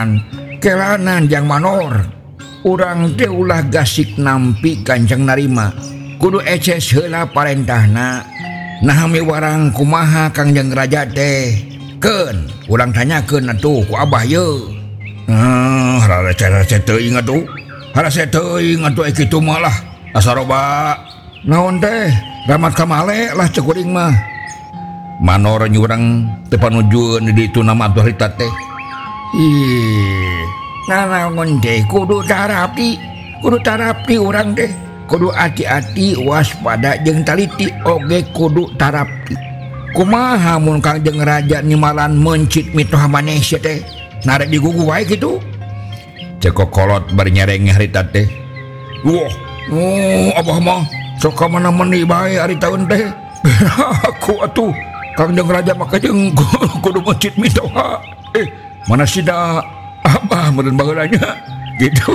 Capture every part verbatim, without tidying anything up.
kelanan yang manor urang teh ulah gasik nampi Kanjeng narima kudu eces heula parentahna nah miwarang kumaha Kangjeng Raja teh keun urang tanyakeun atuh ku abah ye nah hararece-rece teuing atuh hararece teuing atuh kitu mah lah asaroba naon teh ramat kamale lah cek kuring mah manor nyurang teu panujueun di ditu nama atuh harita teh ih nanaon teh kudu tarapi kudu tarapi urang teh kudu hati-hati waspada jeung taliti oge kudu tarapi kumaha mun Kangjeng Raja nimalan mencit mitoha manesya teh narek digugu wae kitu cek kokolot bari nyarengeh harita teh wah oh abah mah sok ka mana-mani bae ari taun teh aku atuh Kangjeng Raja maka jeung kudu mencit mitoha eh mana sida abah meureun baheulanya gitu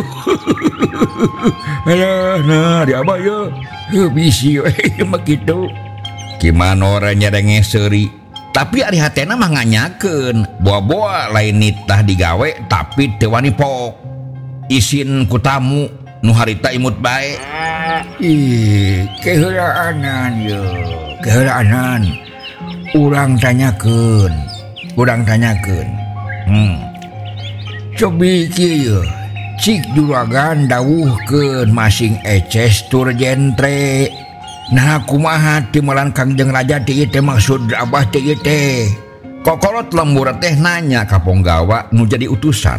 alah nah di abah ya heuh bisi we mah kitu kimanor nyarengeh seuri tapi ari hatena mah nganyakeun boa-boa lain nitah digawe tapi teu wani pok isin ku tamu nu harita imut bae ih keheulaanan ye keheulaanan urang tanyakeun urang tanyakeun hmm cobi kieu cik juragan dawuhkeun masing eces tur jentre nah kumaha timelan Kangjeng Raja teh teh maksud abah teh teh kokolot lembur teh nanya ka ponggawa nu jadi utusan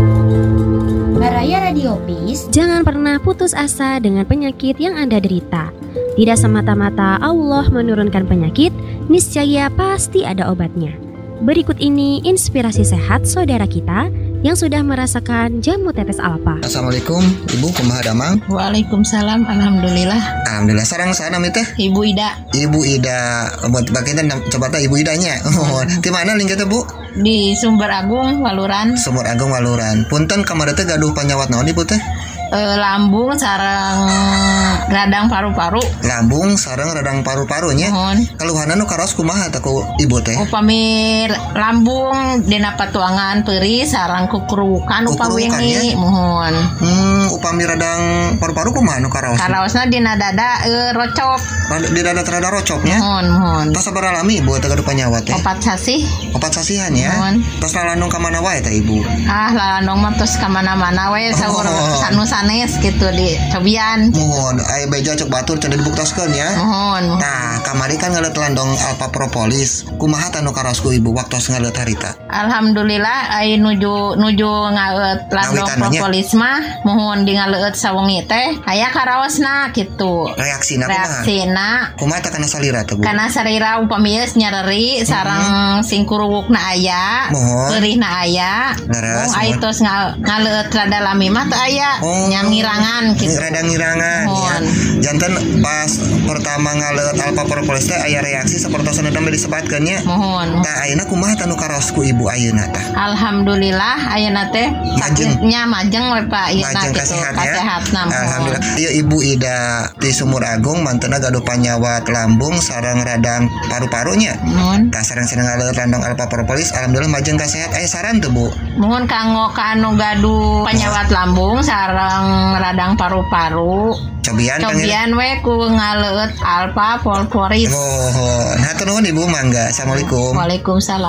Baraya Radio Peace. Jangan pernah putus asa dengan penyakit yang Anda derita. Tidak semata-mata Allah menurunkan penyakit, niscaya pasti ada obatnya. Berikut ini inspirasi sehat saudara kita yang sudah merasakan jamu tetes alfa. Assalamualaikum Ibu, kumaha damang? Waalaikumsalam, alhamdulillah. Alhamdulillah, sareng sana mi teh? Ibu Ida. Ibu Ida, buat bagian coba teh Ibu Idanya. Oh, di mana lingkar teh Bu? Di Sumber Agung, Waluran. Sumber Agung, Waluran. Punten kamari teh gaduh panyawat naon Ibu teh? E, lambung sareng radang paru-paru. Lambung sareng radang paru-parunya. Keluhanan nu karos kumaha teh ku Ibu teh? Upami lambung dina patuangan peuri sareng kukurukan upami wingi mohon. Hmm, upami radang paru-paru kumaha nu karos? Karaosna dina dada e, rocop. Di dada terada rocopnya? Mohon, mohon. Tos sabaraha lami Ibu teh gaduh panyawat teh? Opat sasih. Opat sasihan ya. Mohon. Tos lalandung ka mana wae teh Ibu? Ah, lalandung mah tos ka mana-mana wae saur Oh. sanu sanes gitu di cobian. Mohon, aya beja cek batur cenah dibuktaskeun ya. Mohon. Nah, kamari kan ngaleut landong alfa propolis. Kumaha tanu karosku Ibu waktos ngaleut harita? Alhamdulillah ai nuju nuju ngaleut landong propolis mah mohon di ngaleut sawengi teh aya karaosna kitu. Reaksina kumaha? Reaksina Kumaha teh kana salira teh Bu? kana sarira upami geus nyareri sareng sing kuruwukna aya, peurihna aya. Leres. Oh, ai tos ngaleut rada lami mah teu aya. Oh, nyangirangan gitu. Rada ngirangan ya. Janten pas pertama ngaleut alfa propolis teh aya reaksi sapertosan dambe disebutkeun nya. Mohon. Tah ayeuna kumaha tanu karosku Ibu ayeuna tah? Alhamdulillah ayeuna teh sakitnya majeng we Pak ieu kitu kasehatna. Alhamdulillah. Ieu Ibu Ida di Sumur Agung mantenna gaduh panyawat lambung sareng radang paru-parunya. Mohon. Tah sareng-sareng ngaleut landong alfa propolis alhamdulillah majeng kasehat. Aya saran teu Bu? Mohon kanggo ka anu gaduh panyawat lambung sareng radang paru-paru. Cobian Cobian we ku ngaleut alfa propolis. Oh, hatur nuhun Ibu mangga. Assalamualaikum. Waalaikumsalam.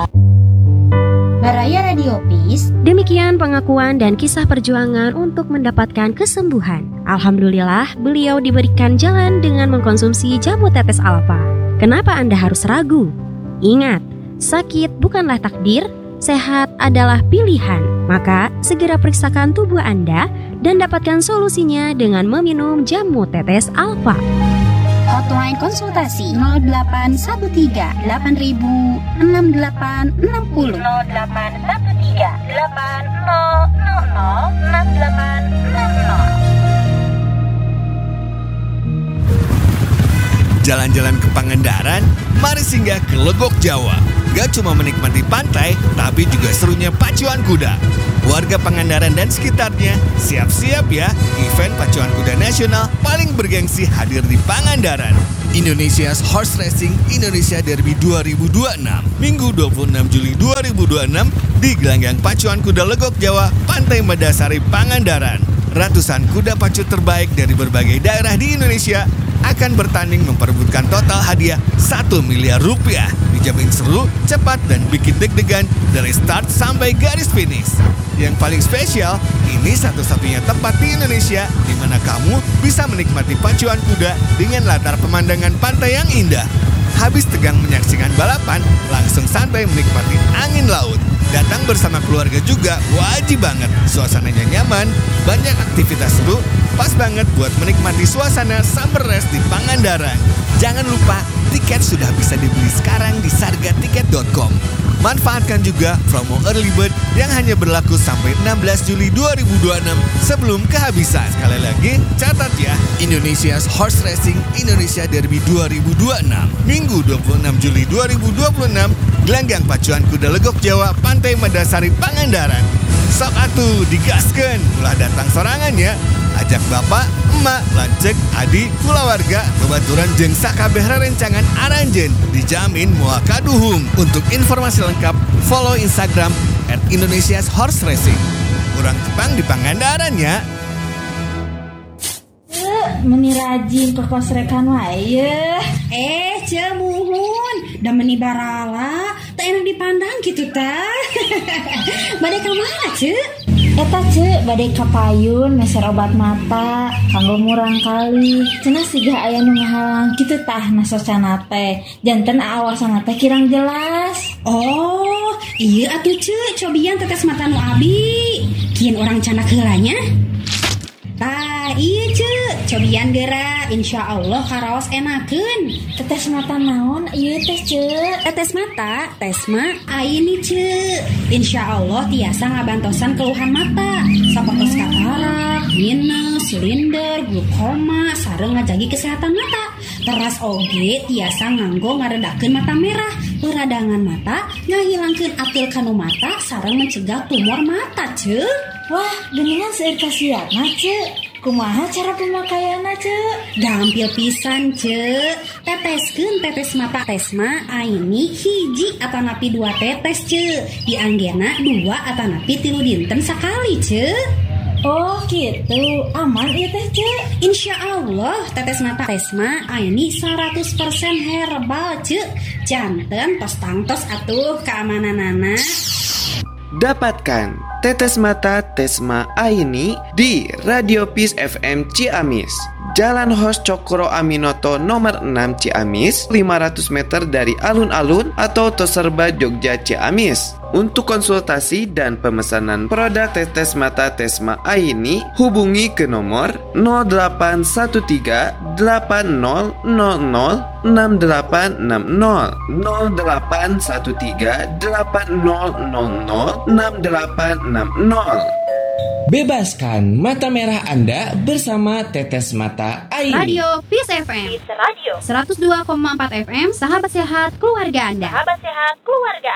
Baraya Radio Peace. Demikian pengakuan dan kisah perjuangan untuk mendapatkan kesembuhan. Alhamdulillah, beliau diberikan jalan dengan mengkonsumsi jamu tetes alfa. Kenapa Anda harus ragu? Ingat, sakit bukanlah takdir, sehat adalah pilihan. Maka, segera periksakan tubuh Anda dan dapatkan solusinya dengan meminum jamu tetes alfa. Hotline konsultasi nol delapan satu tiga delapan ribu enam delapan enam nol nol delapan satu tiga delapan nol nol nol enam delapan enam nol. Jalan-jalan ke Pangandaran? Mari singgah ke Legok Jawa. Gak cuma menikmati pantai, tapi juga serunya pacuan kuda. Warga Pangandaran dan sekitarnya, siap-siap ya, event pacuan kuda nasional paling bergengsi hadir di Pangandaran. Indonesia's Horse Racing Indonesia Derby dua ribu dua puluh enam, Minggu dua puluh enam Juli dua ribu dua puluh enam di Gelanggang Pacuan Kuda Legok Jawa, Pantai Medasari, Pangandaran. Ratusan kuda pacu terbaik dari berbagai daerah di Indonesia akan bertanding memperebutkan total hadiah satu miliar rupiah. Dijamin seru, cepat, dan bikin deg-degan dari start sampai garis finish. Yang paling spesial, ini satu-satunya tempat di Indonesia di mana kamu bisa menikmati pacuan kuda dengan latar pemandangan pantai yang indah. Habis tegang menyaksikan balapan, langsung santai menikmati angin laut. Datang bersama keluarga juga wajib banget. Suasananya nyaman, banyak aktivitas seru, pas banget buat menikmati suasana summer race di Pangandaran. Jangan lupa, tiket sudah bisa dibeli sekarang di sarga tiket dot com. Manfaatkan juga promo early bird yang hanya berlaku sampai enam belas Juli dua ribu dua puluh enam sebelum kehabisan. Sekali lagi, catat ya, Indonesia's Horse Racing Indonesia Derby dua ribu dua puluh enam, Minggu dua puluh enam Juli dua ribu dua puluh enam, Gelanggang Pacuan Kuda Legok Jawa, Pantai Medasari, Pangandaran. Sok atuh digaskeun, ulah datang sorangannya. Ajak bapak, emak, lancek, adik, kulawarga, babaturan jeung sakabeh rerencangan aranjeun. Dijamin moal kaduhung. Untuk informasi lengkap, follow Instagram at Indonesia's Horse Racing. Urang Jepang di Pangandaran ya. Meni rajin ke kosrekan wae. Eh, cemuhun, da meni barala, tak enak dipandang gitu tah. Bade ka mana, Ce? Eta Ce, bade ka payun meser obat mata, kanggo murang kali. Cenah siga aya nu ngahalang kitu tah nasocana teh. Janten aawasana teh kirang jelas. Oh, iya atuh Ce, cobian tetes mata nu abi. Kieun urang canak heulanya. Tah, iya Ce, cobian geura, insya Allah karaos enakeun. Tetes mata naon ieu teh Ce? Tetes mata, tesma aini Ce. Insya Allah tiasa ngabantosan keluhan mata, sapotos katarak, minus, silinder, glukoma, sareng ngajagi kesehatan mata. Teras oge tiasa nganggo ngaredakeun mata merah, peradangan mata, ngahilangkeun atil kanu mata, sareng mencegah tumor mata Ce. Wah, geningan seueur kasiatna Ce. Kumaha cara pemakaianna Ce? Gampil pisan Ce. Teteskeun tetes mata tesma aini hiji atanapi dua tetes Ce. Dianggena dua atanapi tilu dinten sakali Ce. Oh gitu, aman ieu teh Ce. Insya Allah tetes mata tesma aini seratus persen herbal Ce. Janten tos tangtos atuh keamananana. Dapatkan tetes mata Tesma Aini di Radio Peace F M Ciamis, Jalan Hos Cokro Aminoto nomor enam Ciamis, lima ratus meter dari alun-alun atau Toserba Jogja Ciamis. Untuk konsultasi dan pemesanan produk tetes mata Tesma Aini, hubungi ke nomor nol delapan satu tiga delapan nol nol nol enam delapan enam nol nol delapan satu tiga delapan nol nol nol enam delapan enam nol. Bebaskan mata merah Anda bersama Tetes Mata Aini. Radio Peace F M. Peace Radio. seratus dua koma empat F M. Sahabat sehat keluarga Anda. Sahabat sehat keluarga